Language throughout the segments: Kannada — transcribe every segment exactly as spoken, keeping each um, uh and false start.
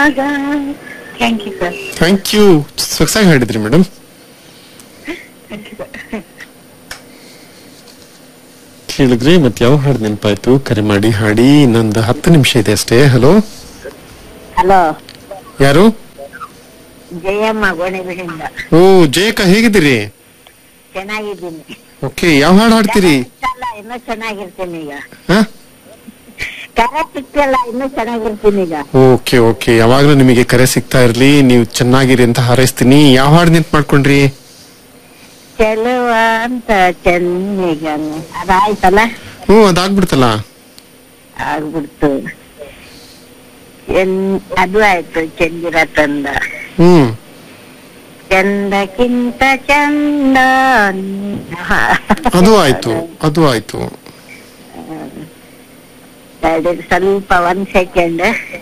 ಮಗ. Thank you sir. Thank you. ಸೊಗಸಾಗಿ ಹಾಡಿದ್ರಿ ಮೇಡಮ್. ಕೇಳಿದ್ರಿ ಮತ್ತೆ ಯಾವ ಹಾಡು ನೆನಪಾಯ್ತು? ಕರೆ ಮಾಡಿ ಹಾಡಿ. ಇನ್ನೊಂದು ಹತ್ತು ನಿಮಿಷ ಇದೆ ಅಷ್ಟೇ. ಹಲೋ ಹಲೋ, ಯಾರು? ಜಯಮ್ಮ ಗೋಣಿಬೀಡಿಂದ. ಓ ಜಯಕ್ಕ, ಹೇಗಿದ್ದೀರಿ? ಚೆನ್ನಾಗಿದ್ದೀನಿ. ಓಕೆ, ಯಾವ ಹಾಡು ಹಾಡ್ತೀರಿ? ಅಲ್ಲ, ಇನ್ನೂ ಚೆನ್ನಾಗಿರ್ತೀನಿ ಈಗ. ಹಾ, ಕರೆ ಸಿಕ್ತಲ್ಲ, ಇನ್ನೂ ಚೆನ್ನಾಗಿರ್ತೀನಿ ಈಗ. ಓಕೆ ಓಕೆ, ಯಾವಾಗ್ಲೂ ನಿಮಗೆ ಕರೆ ಸಿಗ್ತಾ ಇರ್ಲಿ, ನೀವು ಚೆನ್ನಾಗಿರಿ ಅಂತ ಹಾರೈಸ್ತೀನಿ. ಯಾವ ಹಾಡು ನೆನ್ಪು ಮಾಡ್ಕೊಂಡ್ರಿ? ಚೆಲುವ ಅಂತ ಚೆನ್ನಿಗನೆ, ಅದಾಯ್ತಲ್ಲ? ಹ್ಮ್, ಅದಾಗ್ಬಿಡ್ತಲ್ಲ. ಆಗ್ಬಿಡ್ತು. ಎನ್ ಅದು ಆಯ್ತು. ಚಂದಿರ ತಂದ ಹ್ಮ್, ಚಂದಕ್ಕಿಂತ ಚಂದ. ಅದು ಆಯ್ತು, ಅದು ಆಯ್ತು. ತಡಿ, ಸ್ವಲ್ಪ ಒಂದ್ ಸೆಕೆಂಡ್.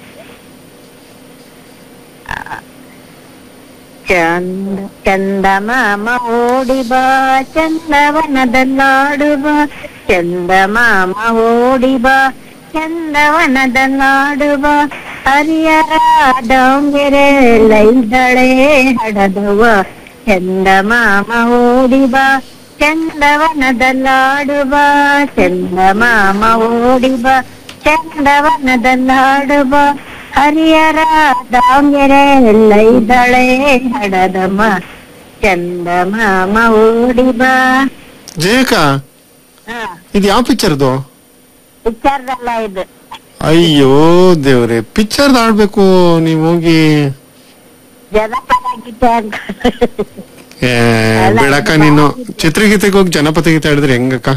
ಚಂದ ಚಂದಮಾಮ ಓಡಿ ಬಾ, ಚಂದವನದಲ್ಲಾಡು ಬಾ, ಚಂದಮಾಮ ಓಡಿ ಬಾ, ಚಂದವನದಲ್ಲಾಡು ಬಾ, ಹರಿಯರ ಡೊಂಗೆರೆ ಲೈದಳೆ ಹಡದುವ, ಚಂದಮಾಮ ಓಡಿ ಬಾ, ಚಂದವನದಲ್ಲಾಡು ಬಾ, ಚಂದಮಾಮ ಓಡಿ ಬಾ, ಚಂದವನದಲ್ಲಾಡು ಬಾ, ಹರಿಯರ ಡೊಂಗೆರೆ ಲೈದಳೆ ಹಡದಮ್ಮ, ಚಂದಮಾಮ ಓಡಿ ಬಾ. ಜಯಕ, ಇದು ಯಾವ ಪಿಕ್ಚರ್ದು? ಪಿಕ್ಚರ್ದಲ್ಲ ಇದು. ಅಯ್ಯೋ ದೇವ್ರೆ, ಪಿಕ್ಚರ್ ಆಡ್ಬೇಕು ನೀವು ಹೋಗಿ. ಜನಪದ ಗೀತೆ ಅಂತ. ಏ ಬಿಡಕ್ಕ, ನೀನು ಚಿತ್ರಗೀತೆಗೆ ಹೋಗಿ ಜನಪದ ಗೀತೆ ಆಡಿದ್ರೆ ಹೆಂಗಕ್ಕ?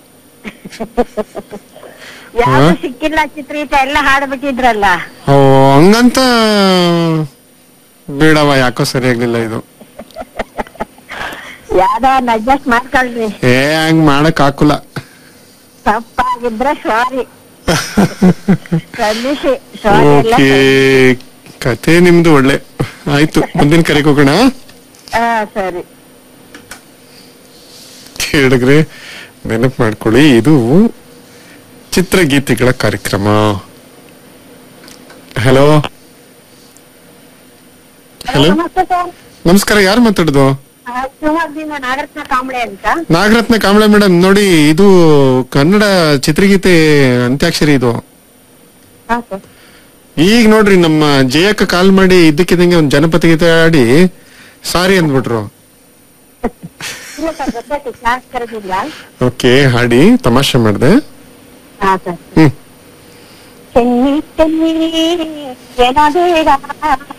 ಯಾರು ಸಿಕ್ಕಿಲ್ಲ, ಚಿತ್ರಗೀತೆ ಎಲ್ಲ ಹಾಡ್ಬಿಟ್ಟಿದ್ರಲ್ಲ. ಓ ಹಂಗಂತ ಬೇಡವ, ಯಾಕೋ ಸರಿಯಾಗ್ಲಿಲ್ಲ ಇದು. ಯಾವ್ದೋ ಒಂದ್ ಅಡ್ಜಸ್ಟ್ ಮಾಡ್ಕೊಳ್ರಿ. ಏ ಹಂಗ್ ಮಾಡಕ್ ಹಾಕುಲ್ಲ. ತಪ್ಪಾಗಿದ್ರೆ ಸಾರಿ, ಕ್ಷಮಿಸಿ. ಸಾರಿ ಎಲ್ಲ ಓಕೆ, ಕತೆ ನಿಮ್ದು ಒಳ್ಳೆ ಆಯ್ತು. ಮುಂದಿನ ಕರೆಗೆ ಹೋಗೋಣ. ಹಾ ಸರಿ. ಕೇಳಿದ್ರೆ ನೆನಪು ಮಾಡ್ಕೊಳ್ಳಿ, ಇದು ಚಿತ್ರಗೀತೆಗಳ ಕಾರ್ಯಕ್ರಮ. ಹಲೋ ಹಲೋ, ನಮಸ್ತೆ ಸರ್. ನಮಸ್ಕಾರ. ಯಾರು ಮಾತಾಡುದು? ಶಿವಮೊಗ್ಗದಿಂದ ನಾಗರತ್ನ ಕಾಂಬಳೆ ಅಂತ. ನಾಗರತ್ನ ಕಾಂಬಳೆ ಮೇಡಮ್, ನೋಡಿ ಇದು ಕನ್ನಡ ಚಿತ್ರಗೀತೆ ಅಂತ್ಯಾಕ್ಷರಿ ಇದು. ಹಾ ಸರ್. ಈಗ ನೋಡ್ರಿ, ನಮ್ಮ ಜಯಕ್ಕ ಕಾಲ್ ಮಾಡಿ ಇದ್ದಕ್ಕಿದ್ದಂಗೆ ಒಂದ್ ಜನಪದ ಗೀತೆ ಆಡಿ ಸಾರಿ ಅಂದ್ಬಿಟ್ರು. ಇಲ್ಲ ಸರ್, ಗೊತ್ತಾಯ್ತು, ಕ್ಲಾಸ್ ಕರೆದಿಲ್ಲ. ಓಕೆ, ಹಾಡಿ. ತಮಾಷೆ ಮಾಡ್ದೆ. ಹಾ ಸರ್. ಹ್ಮ್. ಚೆನ್ನಿ ಚೆನ್ನಿ ಎನಬೇಡ,